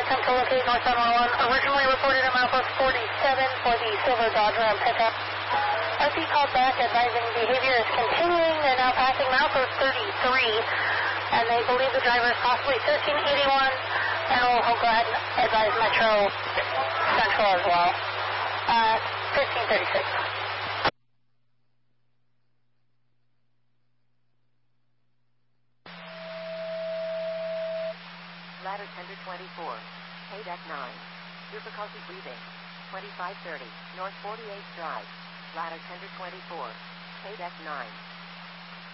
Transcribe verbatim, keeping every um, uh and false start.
attempt to locate northbound one one. Originally reported a milepost forty-seven for the silver Dodge Ram pickup. R P called back advising behavior is continuing. They're now passing milepost thirty-three, and they believe the driver is possibly thirteen eighty-one, and we'll go ahead and advise Metro Central as well. Uh, fifteen thirty-six. Ladder tender twenty-four, K D E C nine. Difficulty breathing. twenty-five thirty, North forty-eighth Drive. Ladder tender twenty-four, K D E C nine.